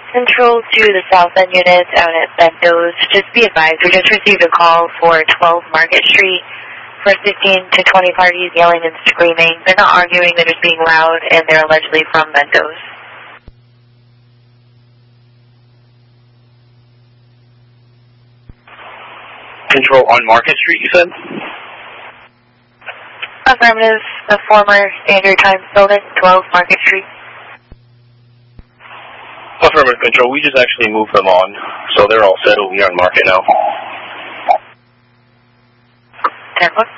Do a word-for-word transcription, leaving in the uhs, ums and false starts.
Control to the south end units out at Bentos. Just be advised, we just received a call for twelve Market Street for fifteen to twenty parties yelling and screaming. They're not arguing, they're just being loud, and they're allegedly from Bentos. Control on Market Street, you said? Affirmative, the former Standard Times building, twelve Market Street. Affirmative, Control. We just actually moved them on, so they're all settled here on Market now. ten one.